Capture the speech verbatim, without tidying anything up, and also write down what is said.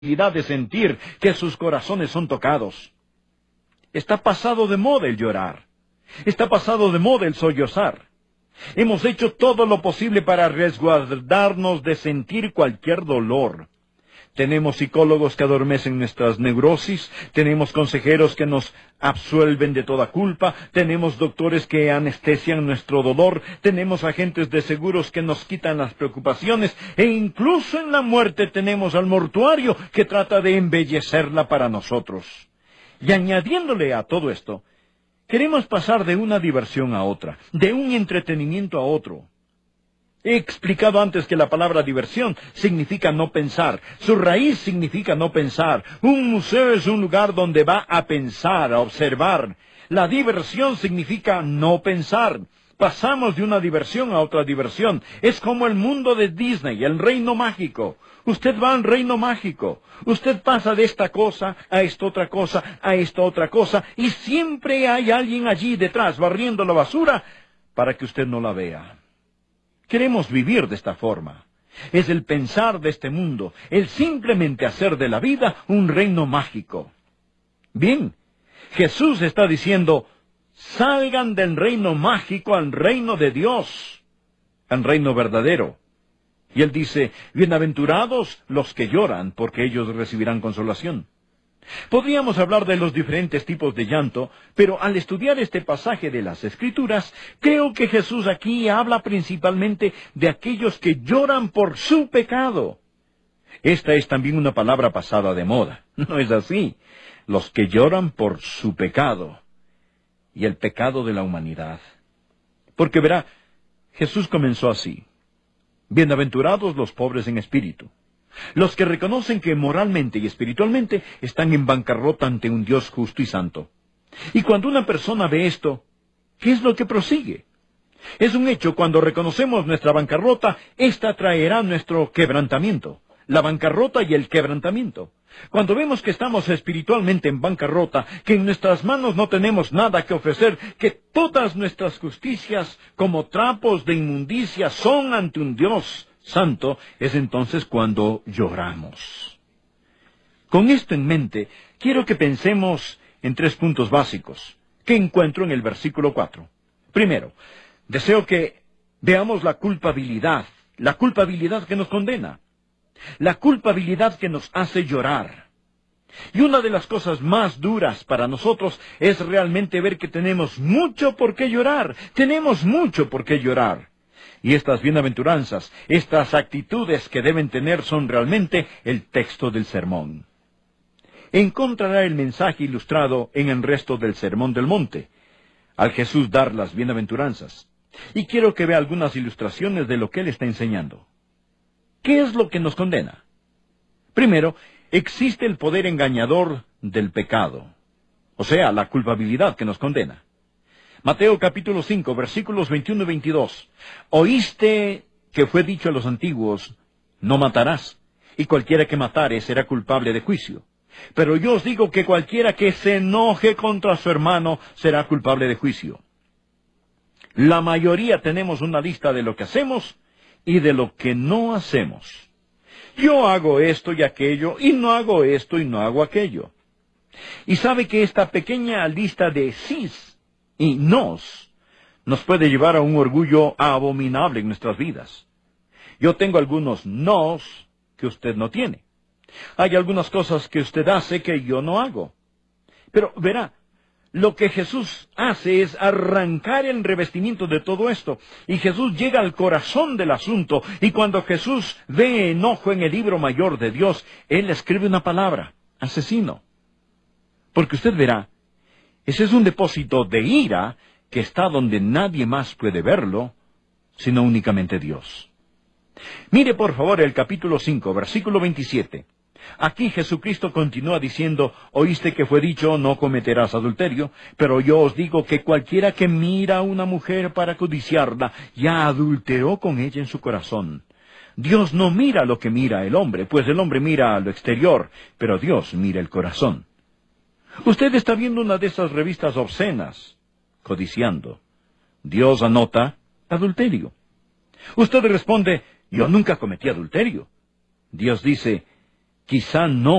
de sentir que sus corazones son tocados. Está pasado de moda el llorar. Está pasado de moda el sollozar. Hemos hecho todo lo posible para resguardarnos de sentir cualquier dolor. Tenemos psicólogos que adormecen nuestras neurosis, tenemos consejeros que nos absuelven de toda culpa, tenemos doctores que anestesian nuestro dolor, tenemos agentes de seguros que nos quitan las preocupaciones, e incluso en la muerte tenemos al mortuario que trata de embellecerla para nosotros. Y añadiéndole a todo esto, queremos pasar de una diversión a otra, de un entretenimiento a otro. He explicado antes que la palabra diversión significa no pensar. Su raíz significa no pensar. Un museo es un lugar donde va a pensar, a observar. La diversión significa no pensar. Pasamos de una diversión a otra diversión. Es como el mundo de Disney, el reino mágico. Usted va al reino mágico. Usted pasa de esta cosa a esta otra cosa, a esta otra cosa, y siempre hay alguien allí detrás barriendo la basura para que usted no la vea. Queremos vivir de esta forma. Es el pensar de este mundo, el simplemente hacer de la vida un reino mágico. Bien, Jesús está diciendo, salgan del reino mágico al reino de Dios, al reino verdadero. Y Él dice, bienaventurados los que lloran, porque ellos recibirán consolación. Podríamos hablar de los diferentes tipos de llanto, pero al estudiar este pasaje de las Escrituras, creo que Jesús aquí habla principalmente de aquellos que lloran por su pecado. Esta es también una palabra pasada de moda. No es así. Los que lloran por su pecado y el pecado de la humanidad. Porque verá, Jesús comenzó así. Bienaventurados los pobres en espíritu. Los que reconocen que moralmente y espiritualmente están en bancarrota ante un Dios justo y santo. Y cuando una persona ve esto, ¿qué es lo que prosigue? Es un hecho, cuando reconocemos nuestra bancarrota, ésta traerá nuestro quebrantamiento. La bancarrota y el quebrantamiento. Cuando vemos que estamos espiritualmente en bancarrota, que en nuestras manos no tenemos nada que ofrecer, que todas nuestras justicias como trapos de inmundicia son ante un Dios santo, es entonces cuando lloramos. Con esto en mente, quiero que pensemos en tres puntos básicos que encuentro en el versículo cuatro. Primero, deseo que veamos la culpabilidad, la culpabilidad que nos condena, la culpabilidad que nos hace llorar. Y una de las cosas más duras para nosotros es realmente ver que tenemos mucho por qué llorar, tenemos mucho por qué llorar. Y estas bienaventuranzas, estas actitudes que deben tener son realmente el texto del sermón. Encontrará el mensaje ilustrado en el resto del Sermón del Monte, al Jesús dar las bienaventuranzas. Y quiero que vea algunas ilustraciones de lo que Él está enseñando. ¿Qué es lo que nos condena? Primero, existe el poder engañador del pecado, o sea, la culpabilidad que nos condena. Mateo capítulo cinco, versículos veintiuno y veintidós. Oíste que fue dicho a los antiguos, no matarás, y cualquiera que matare será culpable de juicio. Pero yo os digo que cualquiera que se enoje contra su hermano será culpable de juicio. La mayoría tenemos una lista de lo que hacemos y de lo que no hacemos. Yo hago esto y aquello, y no hago esto y no hago aquello. Y sabe que esta pequeña lista de sís y nos, nos puede llevar a un orgullo abominable en nuestras vidas. Yo tengo algunos nos que usted no tiene. Hay algunas cosas que usted hace que yo no hago. Pero verá, lo que Jesús hace es arrancar el revestimiento de todo esto. Y Jesús llega al corazón del asunto. Y cuando Jesús ve enojo en el libro mayor de Dios, Él escribe una palabra, asesino. Porque usted verá, ese es un depósito de ira que está donde nadie más puede verlo, sino únicamente Dios. Mire por favor el capítulo cinco, versículo veintisiete. Aquí Jesucristo continúa diciendo, oíste que fue dicho, no cometerás adulterio, pero yo os digo que cualquiera que mira a una mujer para codiciarla, ya adulteró con ella en su corazón. Dios no mira lo que mira el hombre, pues el hombre mira a lo exterior, pero Dios mira el corazón. Usted está viendo una de esas revistas obscenas, codiciando. Dios anota adulterio. Usted responde, yo nunca cometí adulterio. Dios dice, Quizá no